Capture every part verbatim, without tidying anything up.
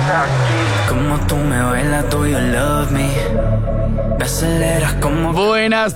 Como tú me bailas, do you love me? Me aceleras como... Buenas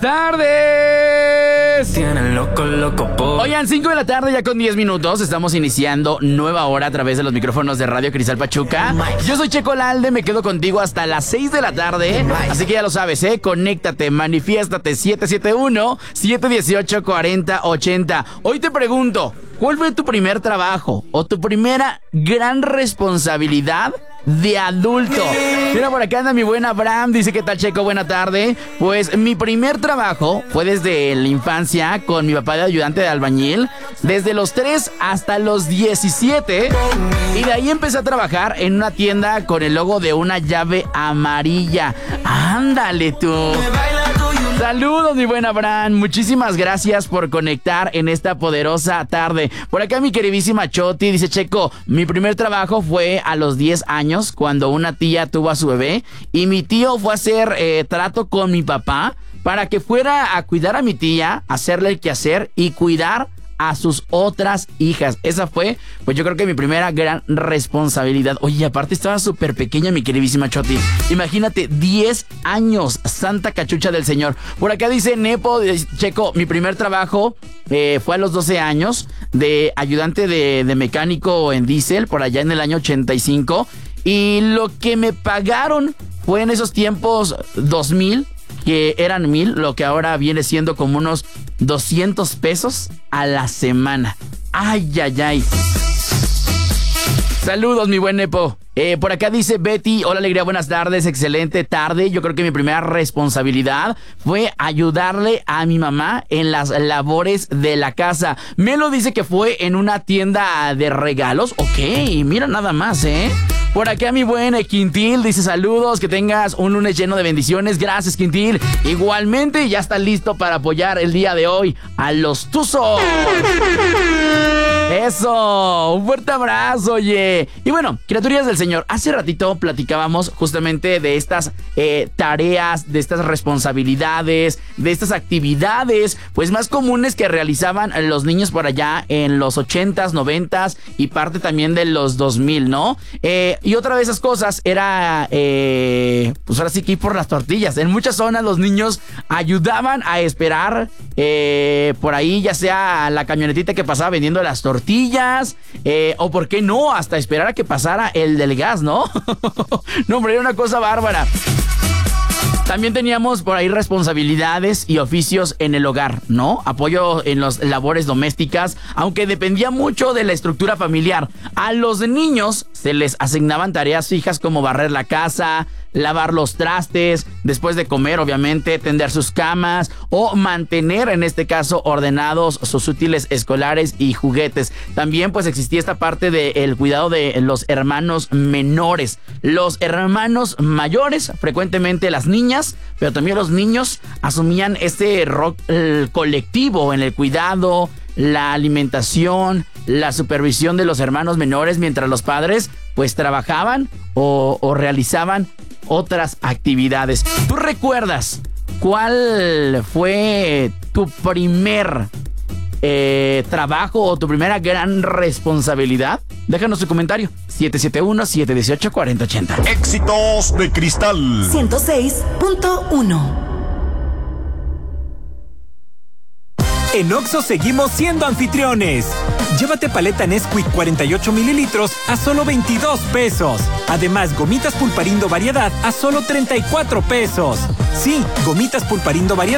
tardes. Tienes loco, loco, po. Oigan, cinco de la tarde ya con diez minutos. Estamos iniciando nueva hora a través de los micrófonos de Radio Cristal Pachuca. Yo soy Checo Lalde, me quedo contigo hasta las seis de la tarde. Así que ya lo sabes, ¿eh? Conéctate, manifiéstate, siete siete uno, siete uno ocho, cuatro cero ocho cero. Hoy te pregunto, ¿cuál fue tu primer trabajo o tu primera gran responsabilidad de adulto? Mira, por acá anda mi buen Abraham, dice: ¿qué tal, Checo? Buena tarde. Pues mi primer trabajo fue desde la infancia con mi papá de ayudante de albañil, desde los tres hasta los diecisiete, y de ahí empecé a trabajar en una tienda con el logo de una llave amarilla. Ándale tú. Saludos, mi buen Abraham. Muchísimas gracias por conectar en esta poderosa tarde. Por acá mi queridísima Choti dice: Checo, mi primer trabajo fue a los diez años, cuando una tía tuvo a su bebé y mi tío fue a hacer eh, trato con mi papá para que fuera a cuidar a mi tía, hacerle el quehacer y cuidar a sus otras hijas. Esa fue, pues yo creo que mi primera gran responsabilidad. Oye, aparte estaba súper pequeña mi queridísima Choti. Imagínate, diez años, santa cachucha del señor. Por acá dice Nepo, Checo, mi primer trabajo eh, fue a los doce años, de ayudante de, de mecánico en diésel, por allá en el año ochenta y cinco. Y lo que me pagaron fue en esos tiempos dos mil, que eran mil, lo que ahora viene siendo como unos doscientos pesos a la semana. Ay, ay, ay. Saludos, mi buen Nepo. Eh, por acá dice Betty: hola, alegría, buenas tardes, excelente tarde. Yo creo que mi primera responsabilidad fue ayudarle a mi mamá en las labores de la casa. Melo dice que fue en una tienda de regalos. Ok, mira nada más, ¿eh? Por acá mi buen Quintil dice: saludos, que tengas un lunes lleno de bendiciones. Gracias, Quintil. Igualmente, ya está listo para apoyar el día de hoy a los Tuzos. Eso, un fuerte abrazo, oye. Y bueno, criaturas del Señor, hace ratito platicábamos justamente de estas eh, tareas, de estas responsabilidades, de estas actividades, pues más comunes que realizaban los niños por allá en los ochentas, noventas y parte también de los dos mil, ¿no? Eh, y otra de esas cosas era, eh, pues ahora sí que ir por las tortillas. En muchas zonas los niños ayudaban a esperar eh, por ahí, ya sea la camionetita que pasaba vendiendo las tortillas, eh, o por qué no, hasta esperar a que pasara el del gas, ¿no? No, hombre, era una cosa bárbara. También teníamos por ahí responsabilidades y oficios en el hogar, ¿no? Apoyo en las labores domésticas, aunque dependía mucho de la estructura familiar. A los niños se les asignaban tareas fijas como barrer la casa, lavar los trastes, después de comer, obviamente, tender sus camas o mantener, en este caso, ordenados sus útiles escolares y juguetes. También, pues, existía esta parte del cuidado de los hermanos menores. Los hermanos mayores, frecuentemente las niñas, pero también los niños asumían este rol eh, colectivo en el cuidado, la alimentación, la supervisión de los hermanos menores, mientras los padres, pues, trabajaban o, o realizaban otras actividades. ¿Tú recuerdas cuál fue tu primer eh, trabajo o tu primera gran responsabilidad? Déjanos tu comentario. siete siete uno, siete uno ocho, cuatro cero ocho cero. Éxitos de Cristal ciento seis punto uno. En Oxxo seguimos siendo anfitriones. Llévate paleta Nesquik cuarenta y ocho mililitros a solo veintidós pesos. Además, gomitas Pulparindo variedad a solo treinta y cuatro pesos. Sí, gomitas Pulparindo variedad